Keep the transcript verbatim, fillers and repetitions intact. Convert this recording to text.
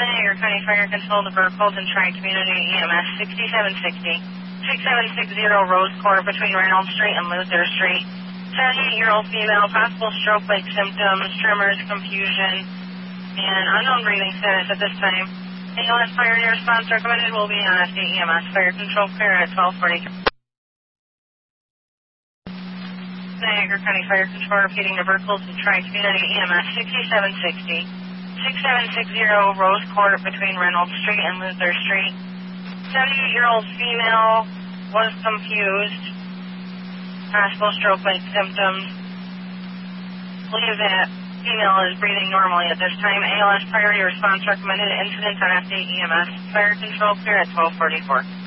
Niagara County Fire Control to Burkholton Tri-Community E M S sixty-seven sixty, sixty-seven sixty Rose Court between Reynolds Street and Luther Street. seventy-eight-year-old female, possible stroke-like symptoms, tremors, confusion, and unknown breathing status at this time. A L S fire response recommended will be on S D E M S Fire Control clear at twelve forty-three. Niagara County Fire Control repeating to Burkholton Tri-Community E M S sixty-seven sixty, sixty-seven sixty Rose Court between Reynolds Street and Luther Street. seventy-eight-year-old female was confused, possible stroke-like symptoms. Believe that female is breathing normally at this time. A L S priority response recommended. Incident on F D E M S Fire Control clear at twelve forty-four.